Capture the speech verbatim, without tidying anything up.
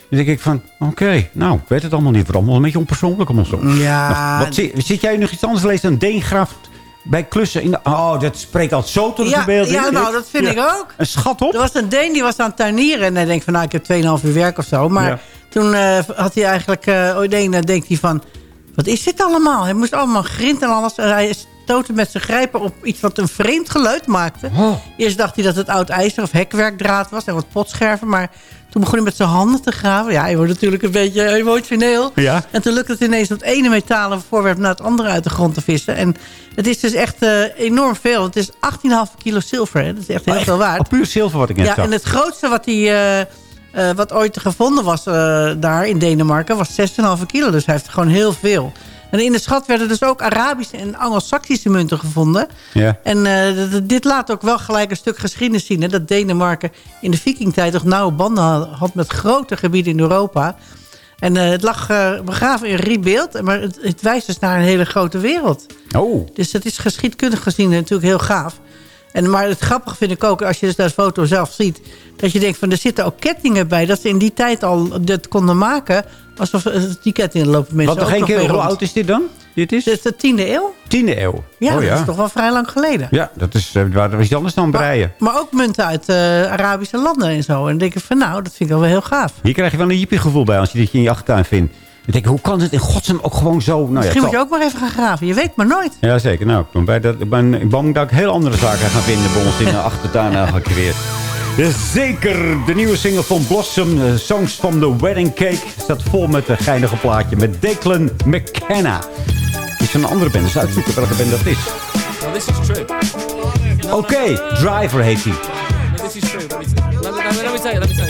Dan denk ik van, oké, okay, nou, ik weet het allemaal niet. Het allemaal een beetje onpersoonlijk allemaal zo. Ja. Nou, wat, zit, zit jij nog iets anders lezen? Een deengraaf bij klussen in de... Oh, dat spreekt altijd zo tot de ja, verbeelding. Ja, nou, dat vind ja. ik ook. Een schat op. Er was een Deen die was aan het tuinieren. En hij denkt van, nou, ik heb tweeënhalf uur werk of zo. Maar ja. toen uh, had hij eigenlijk... Uh, ooit een, dan denkt hij van... Wat is dit allemaal? Hij moest allemaal grind en alles. En hij stootte met zijn grijper op iets wat een vreemd geluid maakte. Oh. Eerst dacht hij dat het oud ijzer of hekwerkdraad was. En wat potscherven. Maar toen begon hij met zijn handen te graven. Ja, hij wordt natuurlijk een beetje emotioneel. Ja. En toen lukte het ineens om het ene metalen voorwerp naar het andere uit de grond te vissen. En het is dus echt uh, enorm veel. Het is achttien komma vijf kilo zilver. Hè? Dat is echt heel oh, veel waard. Oh, puur zilver wat ik net ja, zag. En het grootste wat hij... Uh, Uh, wat ooit gevonden was uh, daar in Denemarken... was zes komma vijf kilo. Dus hij heeft gewoon heel veel. En in de schat werden dus ook Arabische en Anglo-Saxische munten gevonden. Ja. En uh, dit laat ook wel gelijk een stuk geschiedenis zien. Hè, dat Denemarken in de vikingtijd toch nauwe banden had... met grote gebieden in Europa. En uh, het lag uh, begraven in Riebeeld. Maar het, het wijst dus naar een hele grote wereld. Oh. Dus dat is geschiedkundig gezien natuurlijk heel gaaf. En, maar het grappige vind ik ook, als je dus de foto zelf ziet... dat je denkt, van er zitten ook kettingen bij... dat ze in die tijd al dit konden maken... alsof die kettingen lopen mensen Wat nog één keer, hoe oud is dit dan? Dit is? Dit is de tiende eeuw. Tiende eeuw? Ja, oh, ja, dat is toch wel vrij lang geleden. Ja, dat is waar is anders dan breien. Maar, maar ook munten uit uh, Arabische landen en zo. En dan denk ik van, nou, dat vind ik wel heel gaaf. Hier krijg je wel een hippie gevoel bij als je dit in je achtertuin vindt. Ik denk, hoe kan het in godsnaam ook gewoon zo... Nou, Misschien ja, moet je ook maar even gaan graven. Je weet maar nooit. Ja, zeker. Nou, ik ben, bij dat, ik ben bang dat ik heel andere zaken ga vinden bij ons in de achtertuin eigenlijk weer. Zeker, de nieuwe single van Blossom, uh, Songs from the Wedding Cake, staat vol met een geinige plaatje met Declan McKenna. Het is een andere band, dus uitzoeken welke band dat is. Well, this is true. Oké, okay, Driver heet hij. No, this is true. Let me, let me, let me tell you, let me tell you.